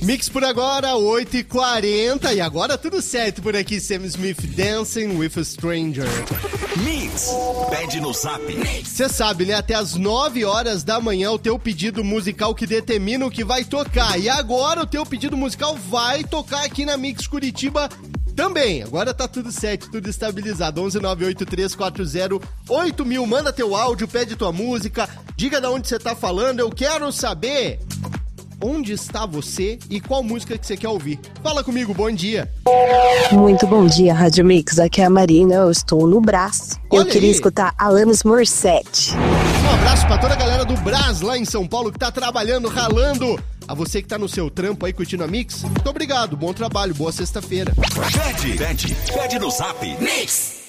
Mix por agora, 8h40. E agora tudo certo por aqui. Sam Smith, Dancing with a Stranger. Mix, pede no zap. Você sabe, né? Até as 9 horas da manhã o teu pedido musical que determina o que vai tocar. E agora o teu pedido musical vai tocar aqui na Mix Curitiba também. Agora tá tudo certo, tudo estabilizado. 11983408000. Manda teu áudio, pede tua música, diga de onde você tá falando. Eu quero saber onde está você e qual música que você quer ouvir. Fala comigo, bom dia. Muito bom dia, Rádio Mix. Aqui é a Marina, eu estou no Brás. Olha eu queria aí. escutar Alanis Morissette. Um abraço pra toda a galera do Brás, lá em São Paulo, que tá trabalhando, ralando. A você que tá no seu trampo aí curtindo a Mix, muito obrigado, bom trabalho, boa sexta-feira. Pede no zap. Mix.